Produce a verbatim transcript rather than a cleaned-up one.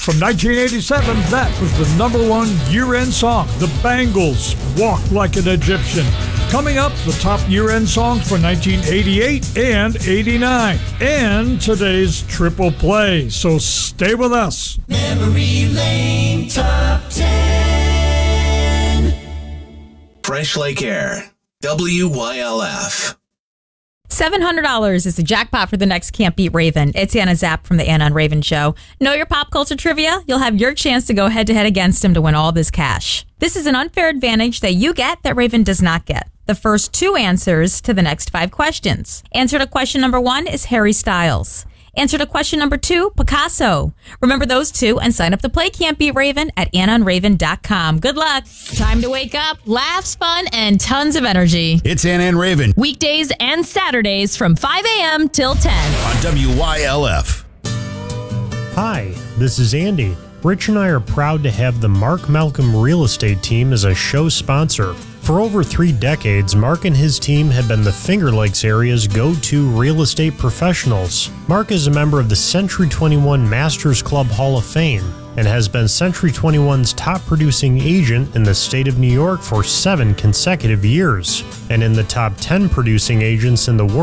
From nineteen eighty-seven, that was the number one year-end song, The Bangles, Walk Like an Egyptian. Coming up, the top year-end songs for nineteen eighty-eight and eighty-nine, and today's triple play. So stay with us. Memory Lane Top ten. Fresh Lake Air, W Y L F. seven hundred dollars is the jackpot for the next Can't Beat Raven. It's Anna Zapp from the Anna and Raven Show. Know your pop culture trivia? You'll have your chance to go head-to-head against him to win all this cash. This is an unfair advantage that you get that Raven does not get. The first two answers to the next five questions. Answer to question number one is Harry Styles. Answer to question number two, Picasso. Remember those two and sign up to play Can't Beat Raven at anna and raven dot com. Good luck. Time to wake up, laughs, fun, and tons of energy. It's Anna and Raven. Weekdays and Saturdays from five a.m. till ten. On W Y L F. Hi, this is Andy. Rich and I are proud to have the Mark Malcolm Real Estate Team as a show sponsor. For over three decades, Mark and his team have been the Finger Lakes area's go-to real estate professionals. Mark is a member of the Century twenty-one Masters Club Hall of Fame and has been Century twenty-one's top producing agent in the state of New York for seven consecutive years, and in the top ten producing agents in the world